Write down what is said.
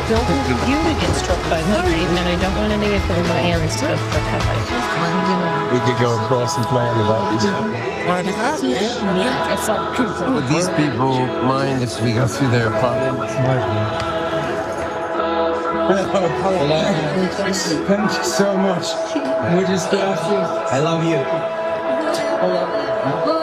don't want you to get struck by lightning, and I don't want any of my hands to get struck by lightning. We could go across and play on the boat. Would these people mind if we go through their apartment? Thank you so much. We're just I love you. Hello.